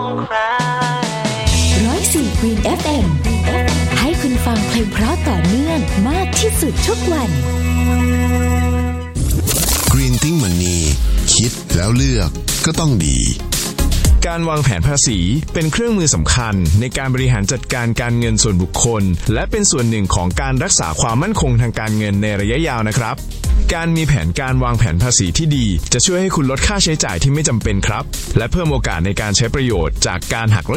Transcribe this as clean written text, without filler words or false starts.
104 Green FM ให้คุณฟังเพลงเพราะต่อเนื่องมากที่สุดทุกวัน Green Think Money คิดแล้วเลือกก็ต้องดีการวางแผนภาษีเป็นเครื่องมือสำคัญในการบริหารจัดการการเงินส่วนบุคคลและเป็นส่วนหนึ่งของการรักษาความมั่นคงทางการเงินในระยะยาวนะครับการมีแผนการวางแผนภาษีที่ดีจะช่วยให้คุณลดค่าใช้จ่ายที่ไม่จำเป็นครับและเพิ่มโอกาสในการใช้ประโยชน์จากการหักลด